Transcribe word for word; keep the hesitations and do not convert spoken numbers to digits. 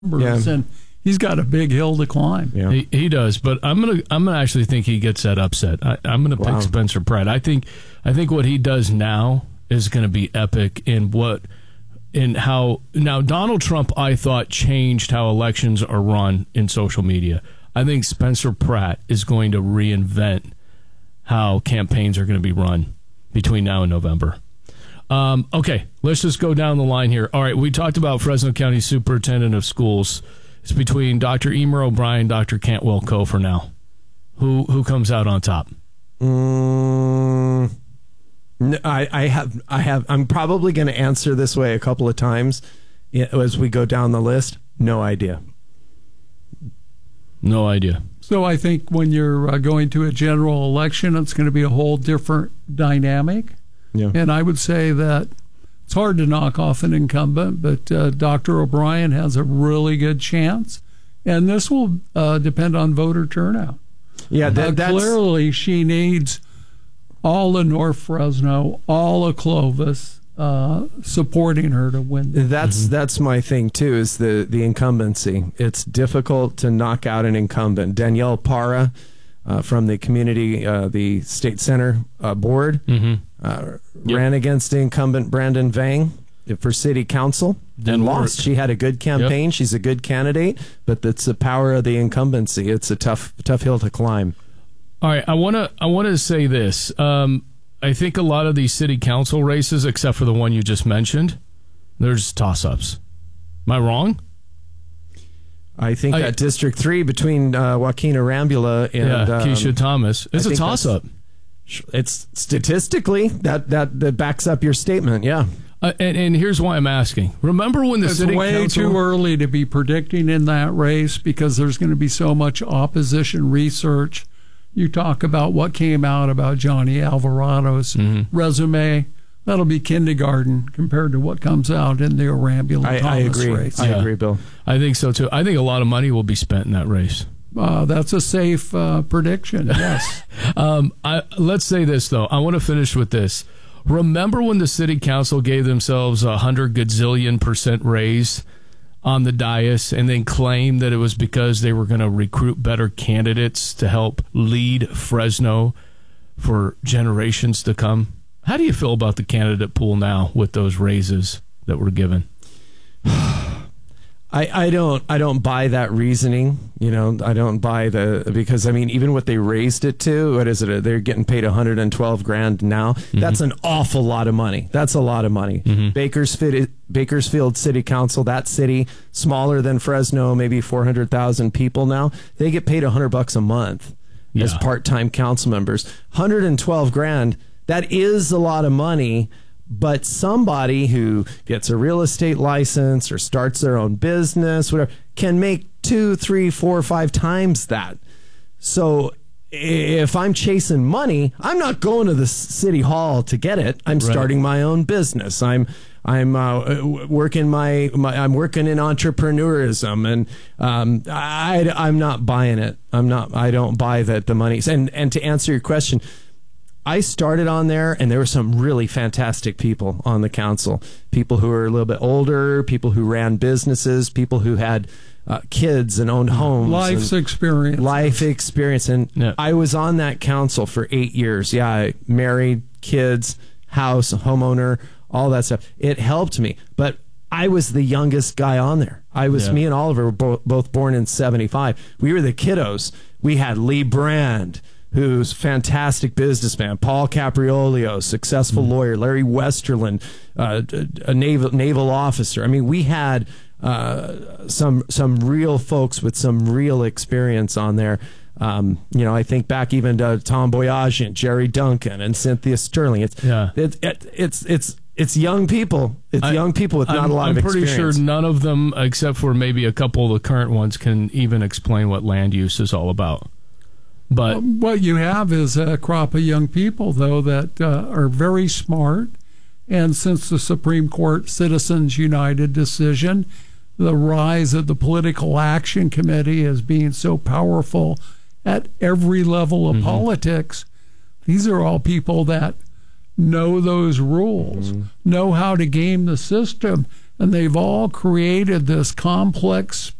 numbers, yeah. and he's got a big hill to climb. Yeah. He, he does, but I'm gonna I'm gonna actually think he gets that upset. I, I'm gonna wow. pick Spencer Pratt. I think I think what he does now is going to be epic in what in how now Donald Trump I thought changed how elections are run in social media. I think Spencer Pratt is going to reinvent how campaigns are going to be run between now and November. Um, okay, let's just go down the line here. All right, we talked about Fresno County Superintendent of Schools. It's between Doctor Emer O'Brien, Doctor Cantwell Coe for now. Who who comes out on top? Mm, no, I, I have I have I'm probably going to answer this way a couple of times as we go down the list. No idea. No idea. So I think when you're uh, going to a general election, it's going to be a whole different dynamic. Yeah. And I would say that it's hard to knock off an incumbent, but uh, Doctor O'Brien has a really good chance. And this will uh, depend on voter turnout. Yeah, that, uh, that's... Clearly, she needs all of North Fresno, all of Clovis, uh, supporting her to win. That's mm-hmm. that's my thing too. Is the the incumbency? It's difficult to knock out an incumbent. Danielle Parra uh, from the community, uh, the state center uh, board, mm-hmm. uh, yep. ran against the incumbent Brandon Vang for city council and lost. Work. She had a good campaign. Yep. She's a good candidate, but it's the power of the incumbency. It's a tough tough hill to climb. All right, I want to I want to say this. Um, I think a lot of these city council races, except for the one you just mentioned, there's toss-ups. Am I wrong? I think I, that District three between uh, Joaquin Arambula and yeah, um, Keisha Thomas, it's a toss-up. It's statistically, that, that, that backs up your statement, yeah. Uh, and, and here's why I'm asking. Remember when the it's city way council... too early to be predicting in that race because there's going to be so much opposition research. You talk about what came out about Johnny Alvarado's mm-hmm. resume. That'll be kindergarten compared to what comes out in the Arambula I, Thomas I agree. race. I yeah. agree, Bill. I think so, too. I think a lot of money will be spent in that race. Uh, that's a safe uh, prediction, yes. um, I, let's say this, though. I want to finish with this. Remember when the city council gave themselves a one hundred gazillion percent raise on the dais and then claimed that it was because they were going to recruit better candidates to help lead Fresno for generations to come? How do you feel about the candidate pool now with those raises that were given? I, I don't I don't buy that reasoning. You know, I don't buy the because I mean even what they raised it to, what is it? They're getting paid one hundred twelve grand now. Mm-hmm. That's an awful lot of money. That's a lot of money. Mm-hmm. Bakersfield Bakersfield City Council, that city smaller than Fresno, maybe four hundred thousand people now. They get paid one hundred bucks a month yeah. as part-time council members. one hundred twelve grand. That is a lot of money. But somebody who gets a real estate license or starts their own business, whatever, can make two, three, four, five times that. So if I'm chasing money, I'm not going to the city hall to get it. I'm right. starting my own business. I'm I'm uh, working my, my I'm working in entrepreneurism, and um, I I'm not buying it. I'm not. I don't buy that the money. And and to answer your question, I started on there, and there were some really fantastic people on the council. People who were a little bit older, people who ran businesses, people who had uh, kids and owned homes. Life's and experience. Life experience. And yeah. I was on that council for eight years. Yeah, I married, kids, house, homeowner, all that stuff. It helped me. But I was the youngest guy on there. I was yeah. me and Oliver were bo- both born in seventy-five. We were the kiddos. We had Lee Brand, who's a fantastic businessman, Paul Capriolio, successful mm-hmm. lawyer, Larry Westerland, uh, a naval naval officer. I mean, we had uh, some some real folks with some real experience on there. Um, you know, I think back even to Tom Boyajian, Jerry Duncan, and Cynthia Sterling. It's yeah. it, it, it's it's it's young people. It's I, young people with not I'm, a lot I'm of experience. I'm pretty sure none of them, except for maybe a couple of the current ones, can even explain what land use is all about. But well, what you have is a crop of young people, though, that uh, are very smart. And since the Supreme Court Citizens United decision, the rise of the Political Action Committee as being so powerful at every level of mm-hmm. politics, these are all people that know those rules, mm-hmm. know how to game the system. and they've all created this complex